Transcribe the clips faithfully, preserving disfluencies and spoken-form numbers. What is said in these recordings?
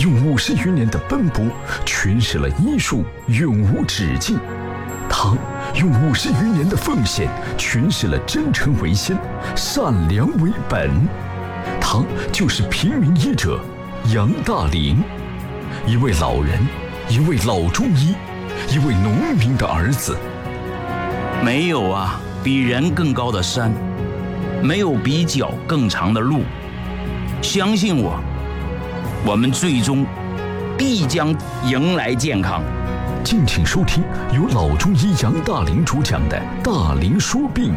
用五十余年的奔波诠释了医术永无止境，他用五十余年的奉献诠释了真诚为先，善良为本。他就是平民医者杨大林，一位老人，一位老中医，一位农民的儿子。 没有啊比人更高的山，没有比脚更长的路。相信我，我们最终必将迎来健康。 敬请收听由老中医杨大林主讲的《大林说病》。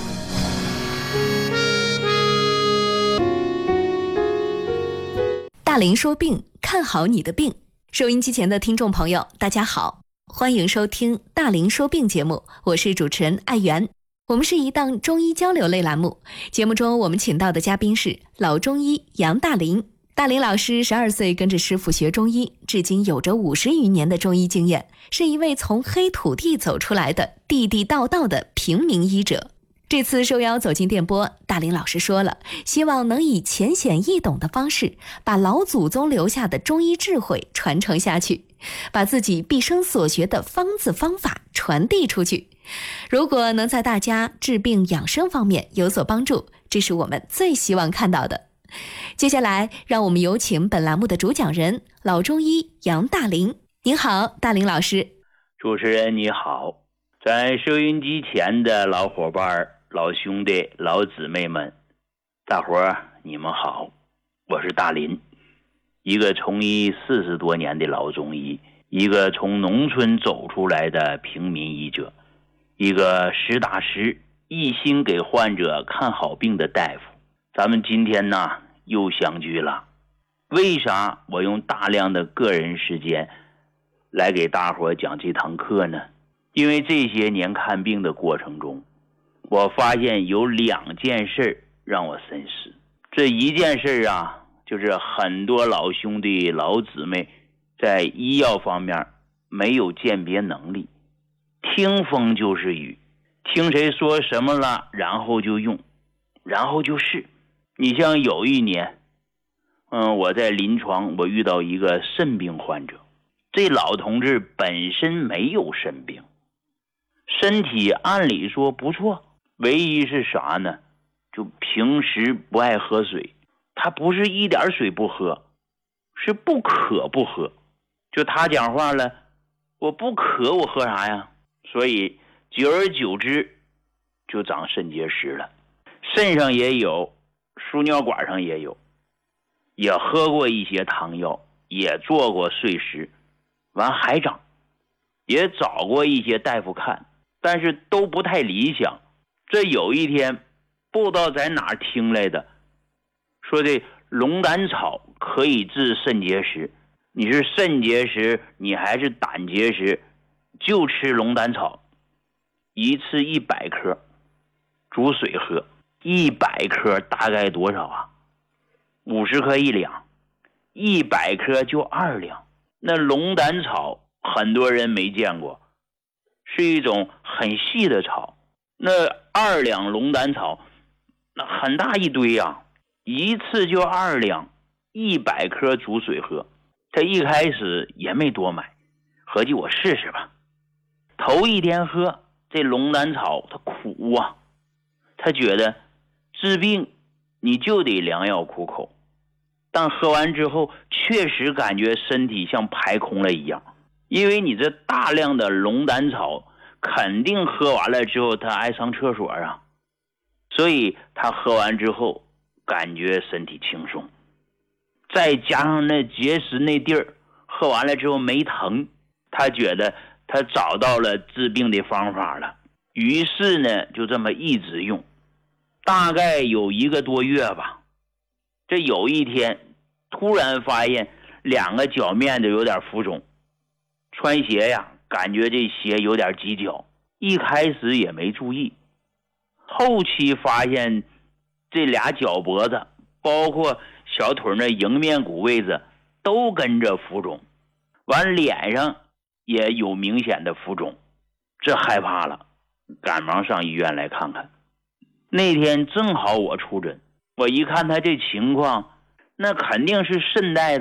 大林说病，看好你的病。收音机前的听众朋友，大家好，欢迎收听《大林说病》节目，我是主持人艾媛。我们是一档中医交流类栏目，节目中我们请到的嘉宾是老中医杨大林。大林老师十二岁跟着师傅学中医，至今有着五十余年的中医经验，是一位从黑土地走出来的地地道道的平民医者。这次受邀走进电波，大林老师说了，希望能以浅显易懂的方式，把老祖宗留下的中医智慧传承下去，把自己毕生所学的方子方法传递出去。如果能在大家治病养生方面有所帮助，这是我们最希望看到的。接下来，让我们有请本栏目的主讲人老中医杨大林。您好，大林老师。 主持人你好，在收音机前的老伙伴、老兄弟、老姊妹们，大伙儿你们好，我是大林，一个从医四十多年的老中医，一个从农村走出来的平民医者，一个实打实一心给患者看好病的大夫。咱们今天呢又相聚了。为啥我用大量的个人时间来给大伙讲这堂课呢？因为这些年看病的过程中，我发现有两件事让我深思。这一件事啊，就是很多老兄弟老姊妹在医药方面没有鉴别能力，听风就是雨，听谁说什么了然后就用，然后就是。你像有一年嗯，我在临床我遇到一个肾病患者，这老同志本身没有肾病，身体按理说不错，唯一是啥呢？就平时不爱喝水，他不是一点水不喝，是不渴不喝。就他讲话了，我不渴我喝啥呀？所以久而久之就长肾结石了，肾上也有，输尿管上也有，也喝过一些汤药，也做过碎石，完还长，也找过一些大夫看，但是都不太理想。这有一天不知道在哪儿听来的，说这龙胆草可以治肾结石，你是肾结石你还是胆结石，就吃龙胆草，一次一百克煮水喝。一百克大概多少啊？五十克一两，一百克就二两。那龙胆草很多人没见过，是一种很细的草。那二两龙胆草，那很大一堆啊，一次就二两，一百克煮水喝。他一开始也没多买，合计我试试吧。头一天喝这龙胆草，它苦啊，他觉得治病你就得良药苦口，但喝完之后确实感觉身体像排空了一样，因为你这大量的龙胆草肯定喝完了之后他爱上厕所啊，所以他喝完之后感觉身体轻松，再加上那结石那地儿喝完了之后没疼，他觉得他找到了治病的方法了，于是呢就这么一直用，大概有一个多月吧。这有一天突然发现两个脚面都有点浮肿，穿鞋呀感觉这鞋有点挤脚，一开始也没注意，后期发现这俩脚脖子包括小腿那迎面骨位置都跟着浮肿，完脸上也有明显的浮肿，这害怕了，赶忙上医院来看看。那天正好我出诊，我一看他这情况，那肯定是肾带